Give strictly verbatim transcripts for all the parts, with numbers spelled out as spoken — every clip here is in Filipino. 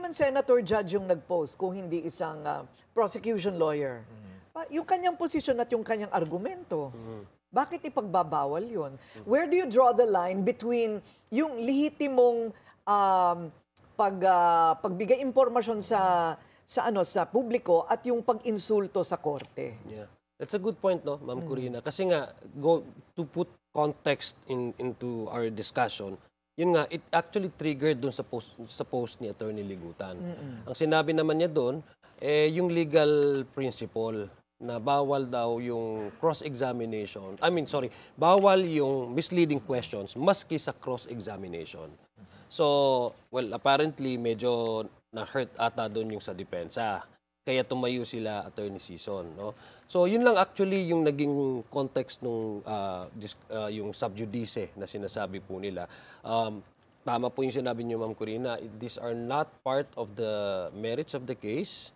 naman senator judge yung nag-post kung hindi isang ah, prosecution lawyer? Pa- Yung kanyang posisyon at yung kanyang argumento. Bakit ipagbabawal yun? Where do you draw the line between yung lehitimong um, pag, ah, pagbigay impormasyon sa sa ano sa publiko at yung pag-insulto sa korte? Yeah. That's a good point, no, Ma'am Corina. Kasi nga, go to put context in into our discussion, yun nga, it actually triggered dun sa post, sa post ni Attorney Ligutan. Ang sinabi naman niya doon, eh, yung legal principle na bawal daw yung cross-examination. I mean, sorry, bawal yung misleading questions maski sa cross-examination. So, well, apparently, medyo na-hurt ata doon yung sa depensa. Kaya tumayo sila, Attorney Sison, no? So, yun lang actually yung naging context nung ah, dis- ah, yung sub judice na sinasabi po nila. Um, tama po yung sinabi niyo, Ma'am Corina, these are not part of the merits of the case.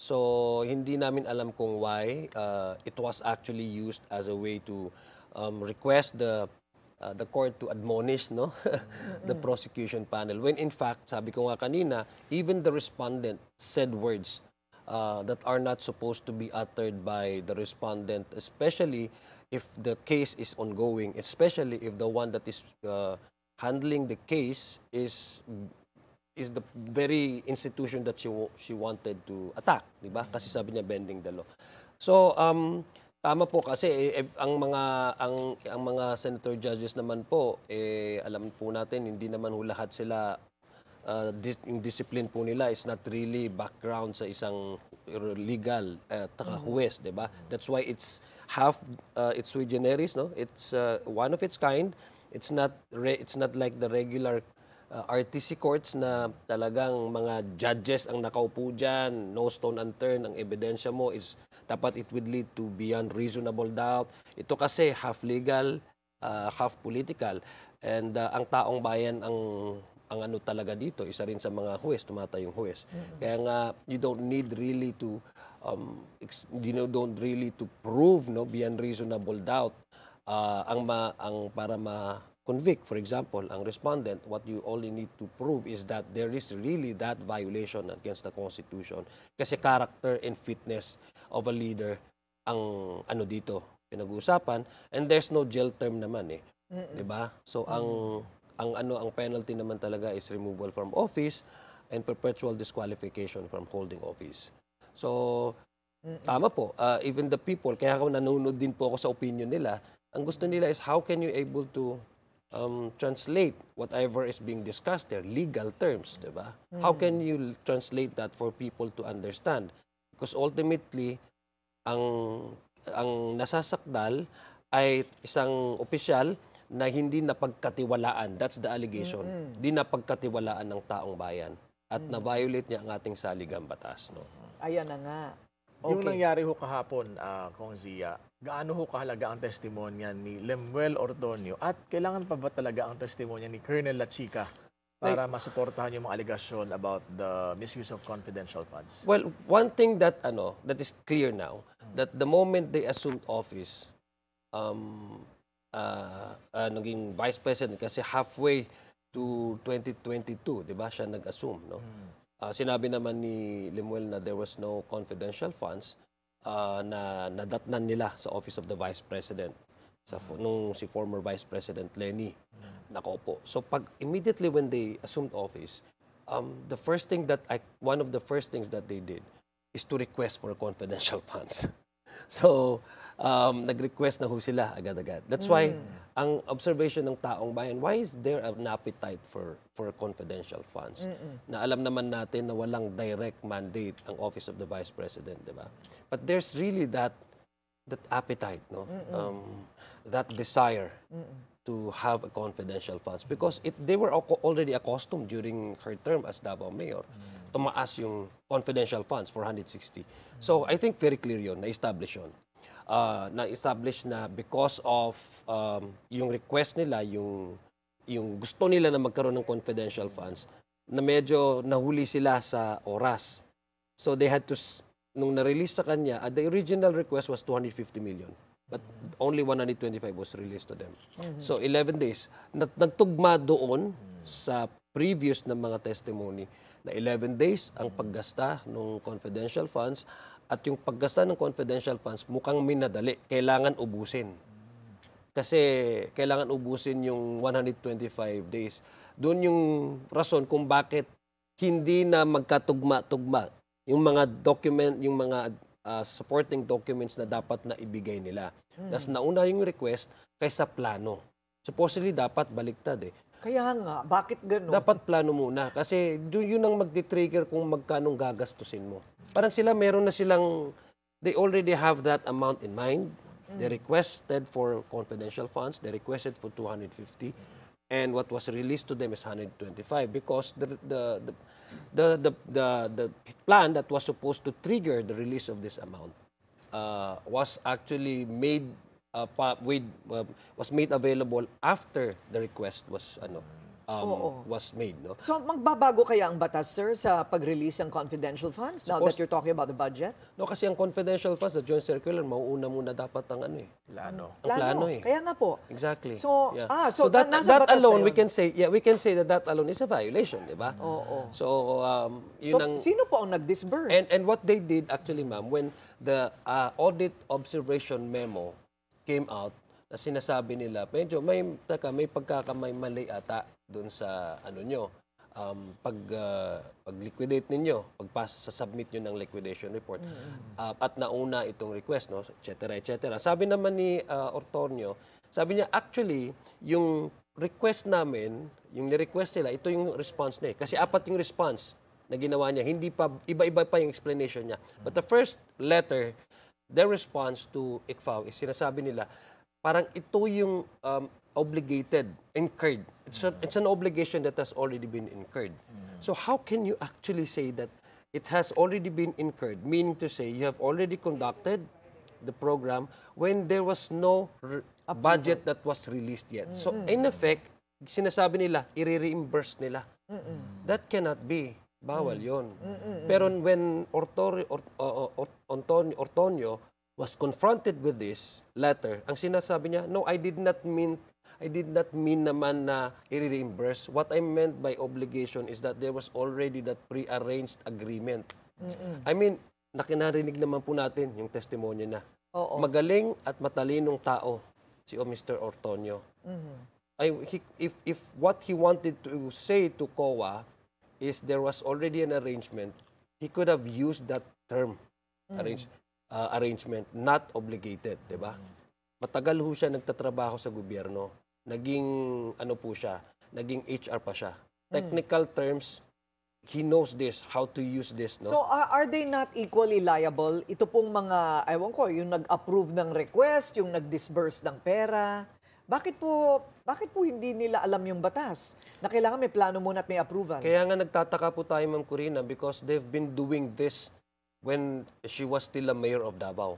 So, hindi namin alam kung why uh, it was actually used as a way to um, request the uh, the court to admonish, no, the prosecution panel. When in fact, sabi ko nga kanina, even the respondent said words uh, that are not supposed to be uttered by the respondent, especially if the case is ongoing, especially if the one that is uh, handling the case is is the very institution that she wa- she wanted to attack, di ba? Kasi sabi niya bending the law. So um tama po kasi eh, eh, ang mga ang ang mga senator judges naman po eh alam po natin hindi naman ho lahat sila uh, dis- yung discipline po nila is not really background sa isang legal at uh, huwes, di ba? That's why it's half uh, it's sui generis, no? It's uh, one of its kind. It's not re- it's not like the regular uh, R T C courts na talagang mga judges ang nakaupo dyan, no stone unturned, ang ebidensya mo is dapat it would lead to beyond reasonable doubt. Ito kasi half legal, uh, half political, and uh, ang taong bayan ang ang ano talaga dito, isa rin sa mga huwes, tumatayong huwes. Kaya nga, you don't need really to, um, ex- you know, don't really to prove, no, beyond reasonable doubt, uh, ang, ma, ang para ma-convict, for example, ang respondent, what you only need to prove is that there is really that violation against the Constitution. Kasi character and fitness of a leader ang ano dito pinag-uusapan, and there's no jail term naman eh. 'Di ba? So ang ang ano ang penalty naman talaga is removal from office and perpetual disqualification from holding office. So tama po, uh, even the people, kaya ako nanonood din po ako sa opinion nila, ang gusto nila is how can you able to um, translate whatever is being discussed there, legal terms, di ba? How can you translate that for people to understand? Because ultimately, ang ang nasasakdal ay isang opisyal na hindi napagkatiwalaan. That's the allegation. Hindi napagkatiwalaan ng taong bayan at na-violate niya ang ating saligang batas. No? Ayan na nga. Yung Okay. nangyari ho kahapon, uh, Kong Zia, gaano ho kahalaga ang testimonya ni Lemuel Ordonio at kailangan pa ba talaga ang testimonya ni Colonel La Chica para masuportahan yung mga alegasyon about the misuse of confidential funds? Well, one thing that ano that is clear now, that the moment they assumed office, um, uh, uh, naging vice president kasi halfway to twenty twenty-two, di ba, siya nag-assume, no? Uh, sinabi naman ni Lemuel na there was no confidential funds uh, na nadatnan nila sa Office of the Vice President sa fo- nung si former Vice President Lenny nakaupo. So pag immediately when they assumed office, um, the first thing that I one of the first things that they did is to request for confidential funds. So um, nag-request na ho sila agad-agad. That's why ang observation ng taong bayan, why is there an appetite for for confidential funds? Na alam naman natin na walang direct mandate ang Office of the Vice President, di ba? But there's really that that appetite, no? Um, that desire to have a confidential funds because it they were al- already accustomed during her term as Davao Mayor. Tumaas yung confidential funds, four hundred sixty. So I think very clear yun, na-establish yun. Uh, na-establish na because of um, yung request nila, yung, yung gusto nila na magkaroon ng confidential funds, na medyo nahuli sila sa oras. So they had to, s- nung na-release sa kanya, uh, the original request was two hundred fifty million. But only one hundred twenty-five was released to them. So eleven days. Nag- Nagtugma doon sa previous na mga testimony na eleven days ang paggasta ng confidential funds at yung paggasta ng confidential funds mukhang minadali. Kailangan ubusin. Kasi kailangan ubusin yung one hundred twenty-five days. Doon yung rason kung bakit hindi na magkatugma-tugma yung mga document, yung mga uh, supporting documents na dapat na ibigay nila. Mm. Tapos nauna yung request kaysa plano. Supposedly dapat baliktad eh. Kaya nga, bakit gano'n? Dapat plano muna. Kasi doon yun ang magdi-trigger kung magkano gagastusin mo. Parang sila, meron na silang, they already have that amount in mind. They requested for confidential funds. They requested for two hundred fifty. And what was released to them is one hundred twenty-five because the, the, the, the, the, the, the plan that was supposed to trigger the release of this amount uh, was actually made uh, pa, with, uh, was made available after the request was ano um, Oo. was made, no? So, magbabago kaya ang batas, sir, sa pag-release ng confidential funds now that Suppose- you're talking about the budget? No, kasi ang confidential funds, the joint circular, mauuna muna dapat ang ano eh. Plano. Ang plano eh. Kaya nga po. Exactly. So, Yeah. ah, so, that, nasa that batas na alone, we yun. can say, yeah, we can say that that alone is a violation, di ba? Oo. So, um, So, yun ang... sino po ang nag-disburse? And, and what they did actually, ma'am, when the uh, audit observation memo came out, na sinasabi nila, medyo may, taka, may pagkakamay mali ata doon sa ano nyo, um, pag, uh, pag-liquidate ninyo, pagpas sa submit nyo ng liquidation report. Uh, at nauna itong request, no, et cetera, et cetera. Sabi naman ni uh, Ortonio, sabi niya, actually, yung request namin, yung ni-request nila, ito yung response niya. Kasi apat yung response na ginawa niya. Hindi pa, iba-iba pa yung explanation niya. But the first letter, their response to I C F A O is sinasabi nila, parang ito yung um, obligated, incurred. It's, a, it's an obligation that has already been incurred. So how can you actually say that it has already been incurred, meaning to say you have already conducted the program when there was no r- budget that was released yet. So in effect, sinasabi nila, i-reimburse nila. That cannot be. Bawal yon. Pero when Ortor, or, or, or, Antonio, Ortonio was confronted with this letter, ang sinasabi niya, no, I did not mean, I did not mean naman na i-reimburse. What I meant by obligation is that there was already that pre-arranged agreement. I mean, nakinarinig naman po natin yung testimonya na. Oo. Magaling at matalinong tao si o Mister Ortonio. I, he, if, if what he wanted to say to C O A is there was already an arrangement, he could have used that term, arrange, uh, arrangement, not obligated, di ba? Matagal ho siya nagtatrabaho sa gobyerno. Naging, ano po siya, naging H R pa siya. Technical terms, he knows this, how to use this, no? So, are, are they not equally liable? Ito pong mga, ewan ko, yung nag-approve ng request, yung nag-disburse ng pera. Bakit po, bakit po hindi nila alam yung batas? Na kailangan may plano muna at may approval. Kaya nga nagtataka po tayo, Ma'am Corina, because they've been doing this when she was still a mayor of Davao.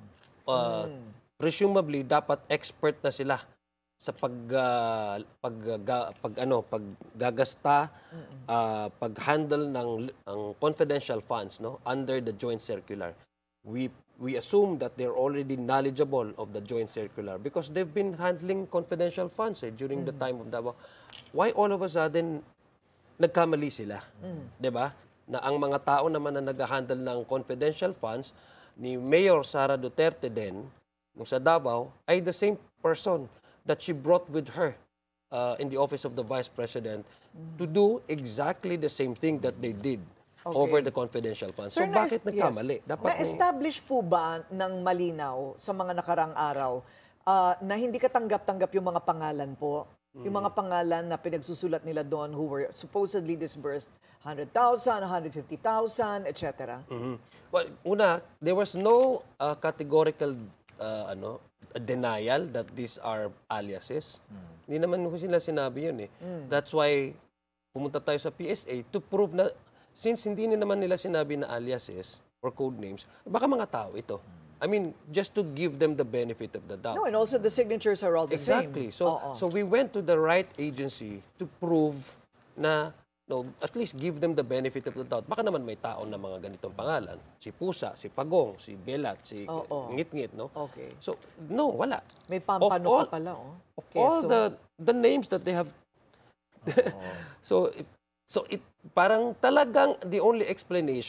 Uh, Presumably, dapat expert na sila sa pag uh, pag, ga, pag ano paggagasta, uh, pag-handle ng ang confidential funds, no, under the joint circular. We we assume that they're already knowledgeable of the joint circular because they've been handling confidential funds eh, during the time of Davao. Why all of a sudden nagkamali sila? 'Di ba? Na ang mga tao naman na nag-handle ng confidential funds ni Mayor Sara Duterte din nung sa Davao ay the same person that she brought with her uh, in the office of the Vice President to do exactly the same thing that they did Okay. over the confidential funds. So, Sir, bakit na- nagkamali? yes. Dapat may- Na-establish po ba ng malinaw sa mga nakarang araw ah, na hindi katanggap-tanggap yung mga pangalan po? Yung mga pangalan na pinagsusulat nila doon who were supposedly disbursed one hundred thousand, one hundred fifty thousand, et cetera. Mhm. Well, una, there was no uh, categorical uh, ano denial that these are aliases. Hindi naman ko sila sinabi yun eh. That's why pumunta tayo sa P S A to prove na since hindi na naman nila sinabi na aliases or code names, baka mga tao ito. I mean, just to give them the benefit of the doubt. No, and also the signatures are all the Exactly. same. So Oo. so we went to the right agency to prove na no, at least give them the benefit of the doubt. Baka naman may tao na mga ganitong pangalan. Si Pusa, si Pagong, si Belat, si Oo. Ngit-Ngit, no? Okay. So, no, wala. May Of pampano all- ka pala, oh. Of all Quezon. the the names that they have so if, so it parang talagang the only explanation